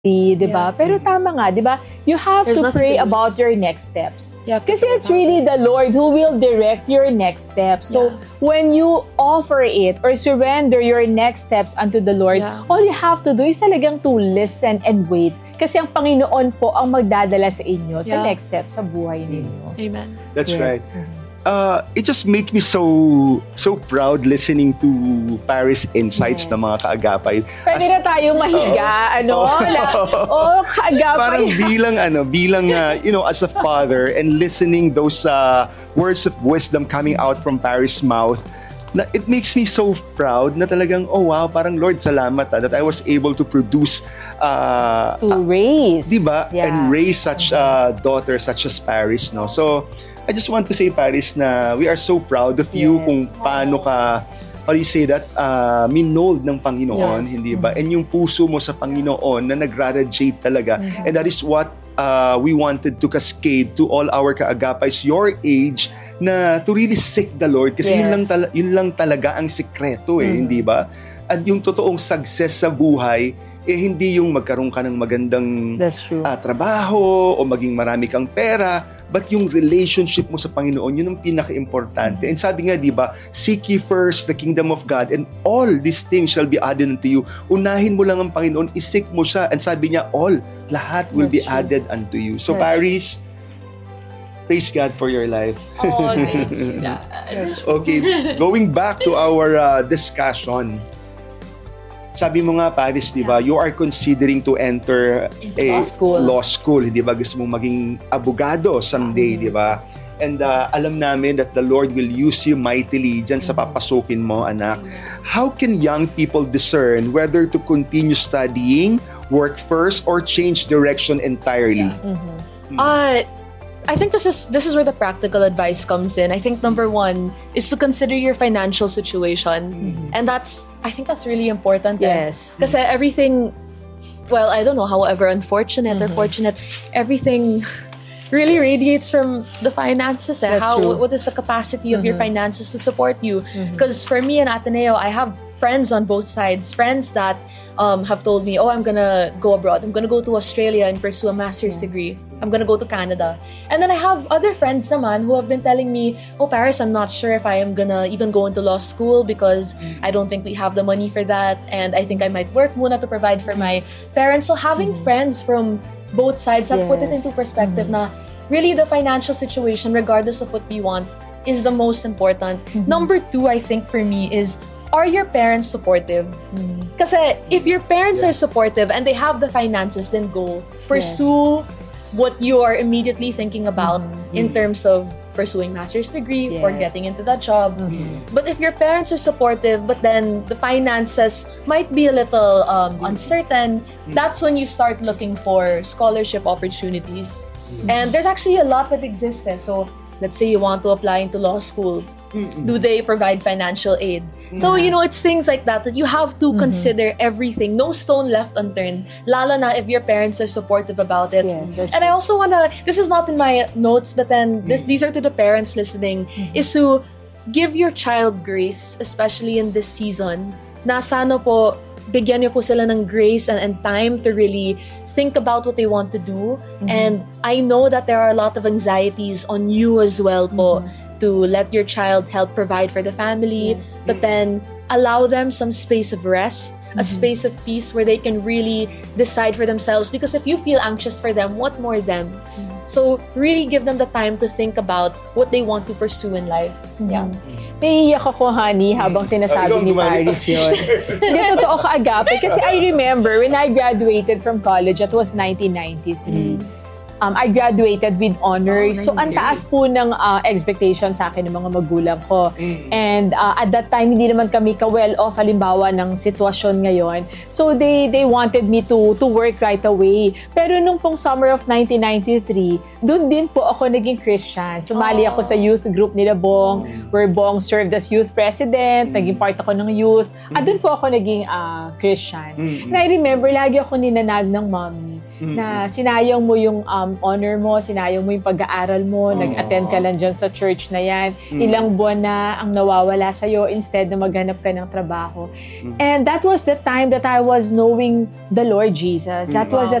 di ba? Pero tama nga, di ba? You have to pray about your next steps. Kasi it's really the Lord who will direct your next steps. So, when you offer it or surrender your next steps unto the Lord, all you have to do is talagang to listen and wait. Kasi ang Panginoon po ang magdadala sa inyo sa next step sa buhay ninyo. Amen. That's right. It just makes me so proud listening to Paris Insights na mga kaagapay. Pwede na tayong mahiga, kaagapay. Parang bilang as a father and listening those words of wisdom coming out from Paris' mouth, it makes me so proud na talagang, oh wow, parang Lord, salamat that I was able to produce raise, diba? And raise such a daughter such as Paris, no? So I just want to say, Paris, na we are so proud of you kung paano ka, how do you say that, minold ng Panginoon, hindi ba? And yung puso mo sa Panginoon na nag-radiate talaga. And that is what we wanted to cascade to all our kaagapays your age na to really seek the Lord. Kasi yun lang talaga ang sikreto hindi ba? At yung totoong success sa buhay, hindi yung magkaroon ka ng magandang trabaho o maging marami kang pera, but yung relationship mo sa Panginoon, yun ang pinaka-importante. And sabi nga, di ba, seek ye first the kingdom of God and all these things shall be added unto you. Unahin mo lang ang Panginoon, isik mo siya. And sabi niya, lahat will be added unto you. So Paris, praise God for your life. Thank you. Okay, going back to our discussion. Sabi mo nga, Paris, di ba, you are considering to enter a law school. Di ba? Gusto mong maging abogado someday, di ba? And alam namin that the Lord will use you mightily dyan sa papasukin mo, anak. How can young people discern whether to continue studying, work first, or change direction entirely? I think this is where the practical advice comes in. I think number one is to consider your financial situation. And I think that's really important. Yes. Because everything, well, I don't know, however unfortunate or fortunate, everything really radiates from the finances. What is the capacity of your finances to support you? Because for me and Ateneo, I have friends on both sides, friends that have told me, I'm gonna go abroad, I'm gonna go to Australia and pursue a master's degree, I'm gonna go to Canada. And then I have other friends naman who have been telling me, Paris, I'm not sure if I am gonna even go into law school because I don't think we have the money for that, and I think I might work muna to provide for my parents. So having friends from both sides have put it into perspective na really the financial situation, regardless of what we want, is the most important. Number two, I think for me is, are your parents supportive? Kasi if your parents are supportive and they have the finances, then go. Pursue what you are immediately thinking about in terms of pursuing master's degree or getting into that job. But if your parents are supportive, but then the finances might be a little uncertain, that's when you start looking for scholarship opportunities. And there's actually a lot that exists. So let's say you want to apply into law school. Do they provide financial aid? So, it's things like that you have to consider everything. No stone left unturned. Lalo na if your parents are supportive about it. And I also this is not in my notes, but then these are to the parents listening, is to give your child grace, especially in this season. Na sana po, bigyan niyo po sila ng grace and time to really think about what they want to do. And I know that there are a lot of anxieties on you as well po, to let your child help provide for the family, but then allow them some space of rest, a space of peace where they can really decide for themselves. Because if you feel anxious for them, what more them? So really give them the time to think about what they want to pursue in life. Naiiyak ako, honey, habang sinasabi ni Paris yun. Hindi, totoo kaagapay. Kasi I remember when I graduated from college, that was 1993. I graduated with honors. So, ang taas po ng expectation sa akin ng mga magulang ko. And at that time, hindi naman kami ka-well-off, halimbawa, ng sitwasyon ngayon. So, they wanted me to work right away. Pero nung pong summer of 1993, doon din po ako naging Christian. Sumali ako sa youth group nila Bong, where Bong served as youth president, naging part ako ng youth. At doon po ako naging Christian. And I remember, lagi ako ninanag ng mommy na sinayang mo yung honor mo, sinayang mo yung pag-aaral mo, nag-attend ka lang dyan sa church na yan, ilang buwan na ang nawawala sa'yo instead na maghanap ka ng trabaho. And that was the time that I was knowing the Lord Jesus. That was the